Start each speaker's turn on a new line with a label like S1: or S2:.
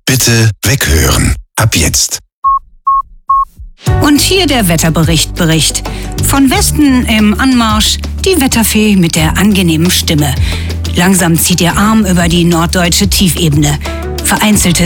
S1: Bitte weghören. Ab jetzt.
S2: Und hier der Wetterbericht. Von Westen im Anmarsch die Wetterfee mit der angenehmen Stimme. Langsam zieht ihr Arm über die norddeutsche Tiefebene. Vereinzelte